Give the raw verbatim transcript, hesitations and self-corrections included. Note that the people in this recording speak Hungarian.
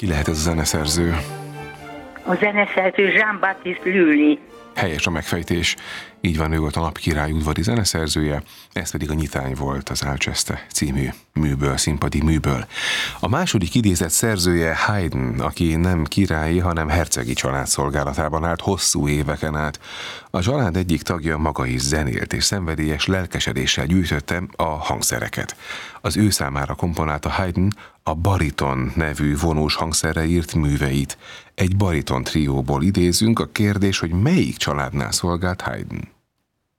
Ki lehet ez a zeneszerző? A zeneszerző Jean-Baptiste Lully. Helyes a megfejtés. Így van, ő volt a Napkirály udvari zeneszerzője, ez pedig a nyitány volt az Alceste című műből, színpadi műből. A második idézett szerzője Haydn, aki nem királyi, hanem hercegi család szolgálatában állt hosszú éveken át. A család egyik tagja maga is zenélt, és szenvedélyes lelkesedéssel gyűjtötte a hangszereket. Az ő számára komponálta Haydn a bariton nevű vonós hangszerre írt műveit. Egy bariton trióból idézünk, a kérdés, hogy melyik családnál szolgált Haydn.